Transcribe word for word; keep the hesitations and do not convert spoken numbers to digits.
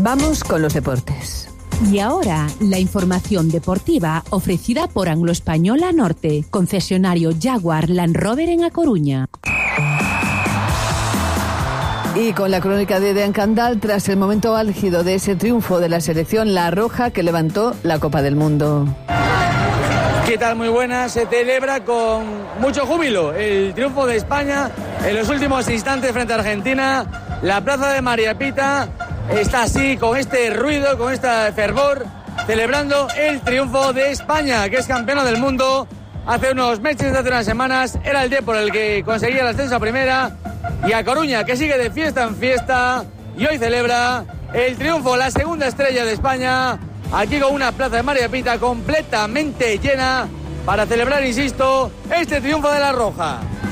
Vamos con los deportes. Y ahora, la información deportiva ofrecida por Anglo-Española Norte, concesionario Jaguar Land Rover en A Coruña. Y con la crónica de Dean Candal, tras el momento álgido de ese triunfo de la selección La Roja que levantó la Copa del Mundo. ¿Qué tal? Muy buenas. Se celebra con mucho júbilo el triunfo de España en los últimos instantes frente a Argentina. La plaza de María Pita está así, con este ruido, con este fervor, celebrando el triunfo de España, que es campeona del mundo. Hace unos meses, hace unas semanas, era el Depor el que conseguía el ascenso a primera. Y A Coruña, que sigue de fiesta en fiesta, y hoy celebra el triunfo, la segunda estrella de España, aquí con una plaza de María Pita completamente llena para celebrar, insisto, este triunfo de La Roja.